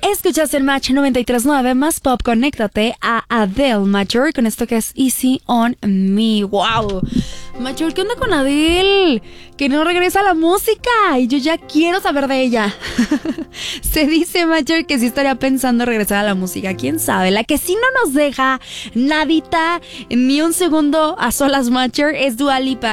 Escuchas el Match 93.9 más pop. Conéctate a Adele Major con esto que es Easy on Me. ¡Wow! Major, ¿qué onda con Adele? Que no regresa a la música y yo ya quiero saber de ella. Se dice, Major, que sí estaría pensando regresar a la música. ¿Quién sabe? La que sí no nos deja nadita ni un segundo a solas, Major, es Dua Lipa.